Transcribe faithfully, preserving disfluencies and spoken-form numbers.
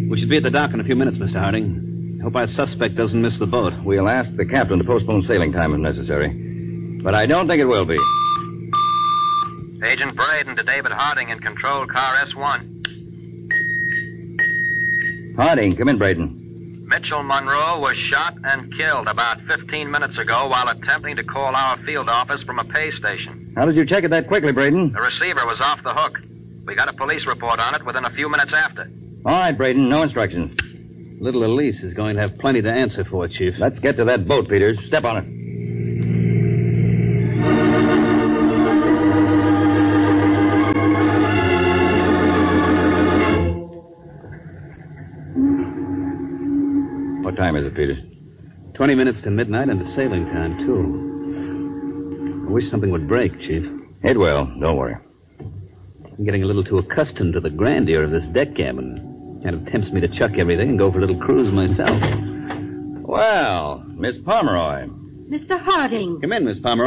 We should be at the dock in a few minutes, Mister Harding. Hope our suspect doesn't miss the boat. We'll ask the captain to postpone sailing time if necessary. But I don't think it will be. Agent Braden to David Harding in control, car S one. Harding, come in, Braden. Mitchell Monroe was shot and killed about fifteen minutes ago while attempting to call our field office from a pay station. How did you check it that quickly, Braden? The receiver was off the hook. We got a police report on it within a few minutes after. All right, Braden, no instructions. Little Elise is going to have plenty to answer for, Chief. Let's get to that boat, Peters. Step on it. What time is it, Peters? Twenty minutes to midnight and it's sailing time, too. I wish something would break, Chief. It will. Don't worry. I'm getting a little too accustomed to the grandeur of this deck cabin. Kind of tempts me to chuck everything and go for a little cruise myself. Well, Miss Pomeroy. Mister Harding. Come in, Miss Pomeroy.